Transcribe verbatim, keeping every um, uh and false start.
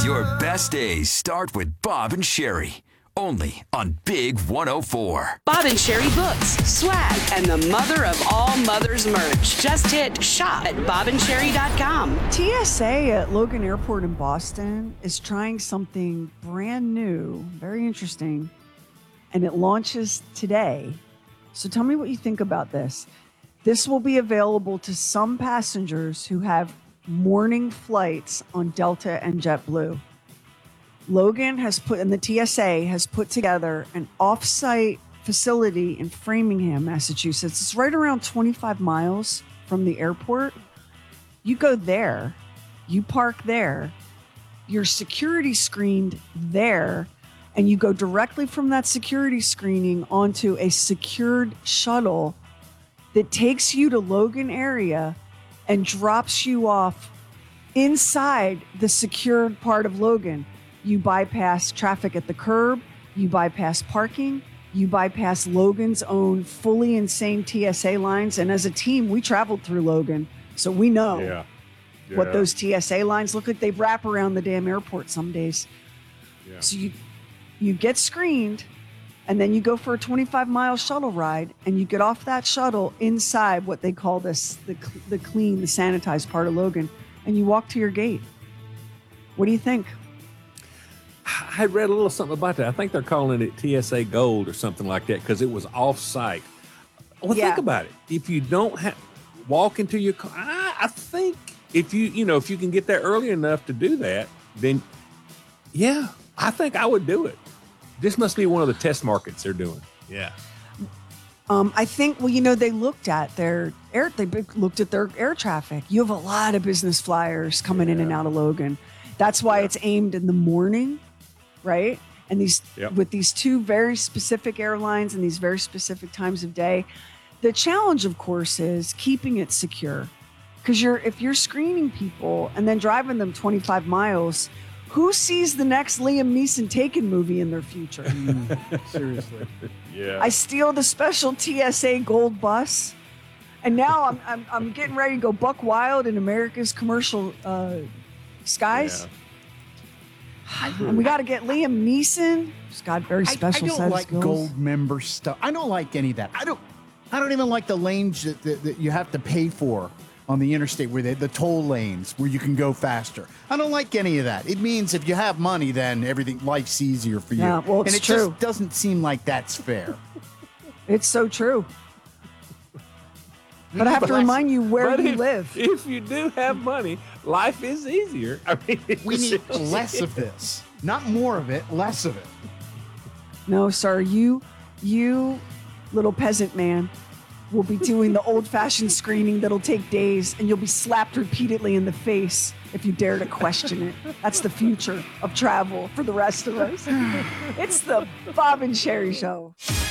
Your best days start with Bob and Sherry. Only on Big one oh four. Bob and Sherry books, swag, and the mother of all mothers merch. Just hit shop at bob and sherry dot com. T S A at Logan Airport in Boston is trying something brand new, very interesting, and it launches today. So tell me what you think about this. This will be available to some passengers who have morning flights on Delta and JetBlue. Logan has put, and the T S A has put together an off-site facility in Framingham, Massachusetts. It's right around twenty-five miles from the airport. You go there, you park there, you're security screened there, and you go directly from that security screening onto a secured shuttle that takes you to Logan area and drops you off inside the secured part of Logan. You bypass traffic at the curb, you bypass parking, you bypass Logan's own fully insane T S A lines. And as a team, we traveled through Logan, so we know yeah. Yeah. what those T S A lines look like. They wrap around the damn airport some days. Yeah. So you you get screened, and then you go for a twenty-five mile shuttle ride, and you get off that shuttle inside what they call this the the clean, the sanitized part of Logan, and you walk to your gate. What do you think? I had read a little something about that. I think they're calling it T S A Gold or something like that because it was off-site. Well, Yeah. think about it. If you don't have walk into your car, I, I think if you you know if you can get there early enough to do that, then yeah, I think I would do it. This must be one of the test markets they're doing. Yeah. Um, I think, well, you know, they looked at their air, they looked at their air traffic. You have a lot of business flyers coming in and out of Logan. That's why Yeah. it's aimed in the morning, right? And these, Yep. with these two very specific airlines and these very specific times of day. The challenge, of course, is keeping it secure. Because you're, if you're screening people and then driving them twenty-five miles, who sees the next Liam Neeson Taken movie in their future? Seriously. Yeah. I steal the special T S A gold bus, and now I'm I'm, I'm getting ready to go buck wild in America's commercial uh, skies. And we got to get Liam Neeson. He's got very I, I special set don't of like skills. gold member stuff. I don't like any of that. I don't. I don't even like the lanes that, that, that you have to pay for on the interstate, where they, the toll lanes where you can go faster. I don't like any of that. It means if you have money, then everything life's easier for you. Yeah, well, it's and it true. just doesn't seem like that's fair. It's so true. But I have to remind you where But you if, live. If you do have money, life is easier. I mean, We need less of this, not more of it, less of it. No, sir. You, you, little peasant man, will be doing the old-fashioned screening that'll take days, and you'll be slapped repeatedly in the face if you dare to question it. That's the future of travel for the rest of us. It's the Bob and Sherry Show.